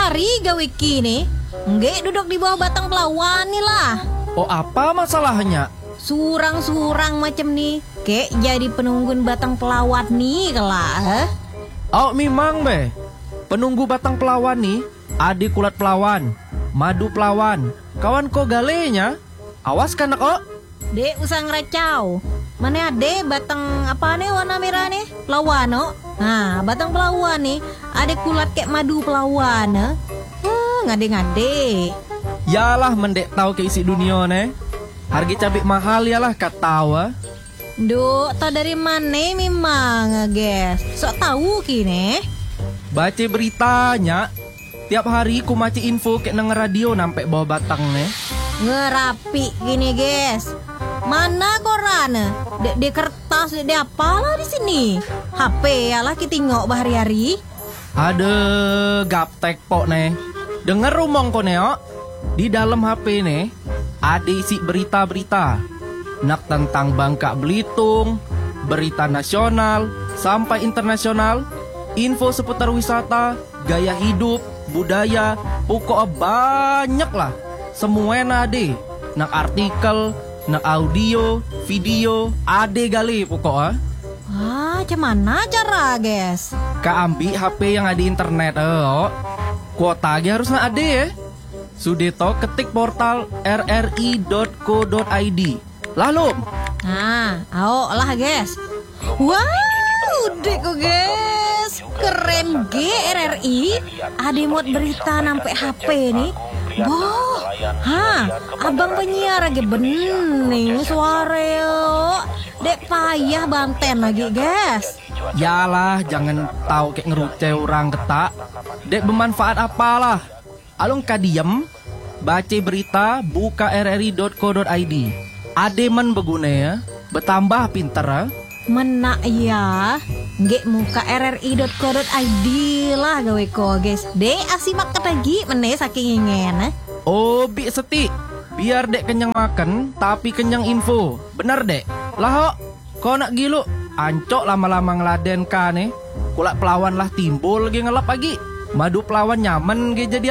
hari gawe kini. Nggak duduk di bawah batang pelawan nih lah. Oh, apa masalahnya? Surang-surang macam nih. Kayak jadi penunggun batang pelawat nih kelah. Oh, memang be. Penunggu batang pelawan nih, adik kulat pelawan, madu pelawan, kawan ko galenya. Awas kan kok. Dek usah ngeracau. Mana ade batang apa nih warna merah nih? Pelawan no. Nah, batang pelawan nih, adik kulat kayak madu pelawan. Ngade-ngade. Yalah mendek tahu ke isi dunia nih. Harga cabai mahal yalah kat tahu. Duh, tau dari mana memang, guys? Sok tahu kini. Baca beritanya. Tiap hari ku maca info kayak nang radio nampak bawah batang nih. Ngerapi gini, guys. Mana koran? Di kertas, di apalah di sini? HP yalah kita tengok bahari-hari. Ada gaptek pok nih. Dengar rumong ko neo. Di dalam HP nih ada isi berita-berita. Nak tentang Bangka Belitung, berita nasional sampai internasional, info seputar wisata, gaya hidup, budaya, pokoknya banyak lah. Semuanya ada. Nak artikel, nak audio, video, ada gali pokoknya. Cuman cara, guys? Ambil HP yang ada internet, kuota aja harus nak ada ya. Sudeto ketik portal rri.co.id. Lalu. Ayo lah, guys. Wow, deko guys. Keren RRI. Ada muat berita nampak HP nih. Boh, abang penyiar lagi bening suara yo. Dek payah banten lagi, guys. Yalah, jangan tahu kayak ngeruceh orang ketak. Dek bermanfaat apalah. Alung kadiem, baca berita, buka rri.co.id. Ademan beguna ya, bertambah pinter. Menak ya, nggak muka rri.co.id lah gawe ko guys. Dek asimak lagi meneh saking ingin. Oh, bi seti. Biar dek kenyang makan, tapi kenyang info. Bener dek. Lah kok nak gilu? Ancok lama-lama ngeladen ka nih. Kulak pelawan lah timbul lagi ngelap lagi. Madu pelawan nyaman ge jadi